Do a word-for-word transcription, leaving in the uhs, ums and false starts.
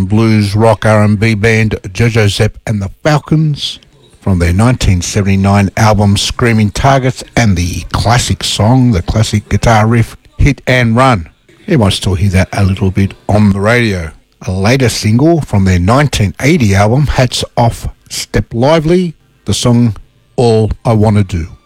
and blues rock R and B band Jojo Zep and the Falcons from their nineteen seventy-nine album Screaming Targets, and the classic song, the classic guitar riff, Hit and Run. You might still hear that a little bit on the radio. A later single from their nineteen eighty album Hats Off Step Lively, the song All I Wanna Do.